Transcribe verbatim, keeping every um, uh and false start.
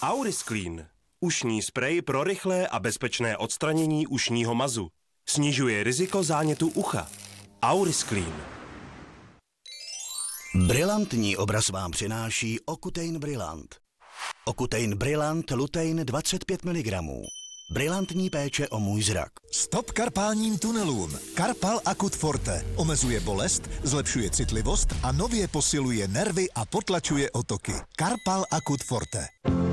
Aurisclean. Ušní sprej pro rychlé a bezpečné odstranění ušního mazu. Snižuje riziko zánětu ucha. Aurisclean. Brilantní obraz vám přináší Ocutein Brillant. Ocutein Brillant Lutein dvacet pět miligramů. Brilantní péče o můj zrak. Stop karpálním tunelům. Karpal Acute Forte omezuje bolest, zlepšuje citlivost a nově posiluje nervy a potlačuje otoky. Karpal Acute Forte.